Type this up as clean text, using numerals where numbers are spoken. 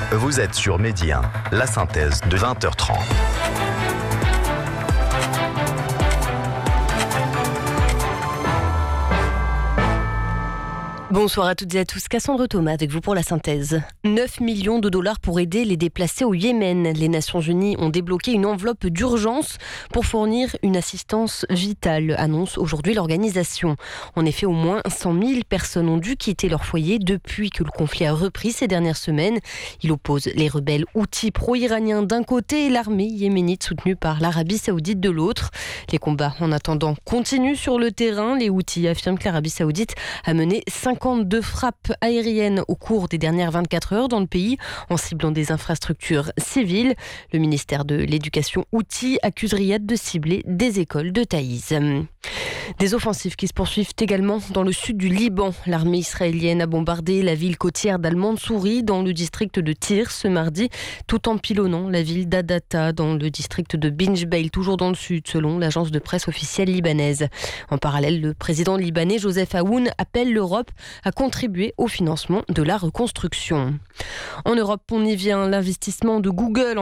Vous êtes sur Midi 1, la synthèse de 20h30. Bonsoir à toutes et à tous, Cassandre Thomas avec vous pour la synthèse. 9 millions de dollars pour aider les déplacés au Yémen. Les Nations Unies ont débloqué une enveloppe d'urgence pour fournir une assistance vitale, annonce aujourd'hui l'organisation. En effet, au moins 100 000 personnes ont dû quitter leur foyer depuis que le conflit a repris ces dernières semaines. Il oppose les rebelles houthis pro-iraniens d'un côté et l'armée yéménite soutenue par l'Arabie Saoudite de l'autre. Les combats, en attendant, continuent sur le terrain. Les houthis affirment que l'Arabie Saoudite a mené 52 frappes aériennes au cours des dernières 24 heures dans le pays en ciblant des infrastructures civiles. Le ministère de l'Éducation houthi accuse Riyad de cibler des écoles de Taïz. Des offensives qui se poursuivent également dans le sud du Liban. L'armée israélienne a bombardé la ville côtière d'Al-Mansouri dans le district de Tyr ce mardi, tout en pilonnant la ville d'Adata dans le district de Binjbeil, toujours dans le sud, selon l'agence de presse officielle libanaise. En parallèle, le président libanais Joseph Aoun appelle l'Europe à contribuer au financement de la reconstruction. En Europe, on y vient, l'investissement de Google